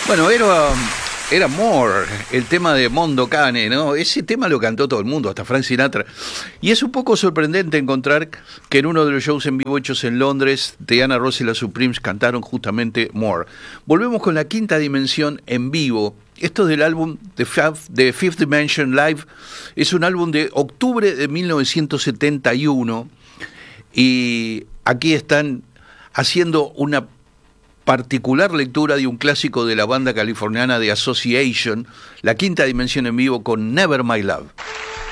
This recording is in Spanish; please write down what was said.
Bueno, era More, el tema de Mondo Cane, ¿no? Ese tema lo cantó todo el mundo, hasta Frank Sinatra. Y es un poco sorprendente encontrar que en uno de los shows en vivo hechos en Londres, Diana Ross y las Supremes cantaron justamente More. Volvemos con la Quinta Dimensión en vivo. Esto del álbum The Fifth Dimension Live es un álbum de octubre de 1971 y aquí están haciendo una particular lectura de un clásico de la banda californiana de Association, La Quinta Dimensión en vivo con Never My Love.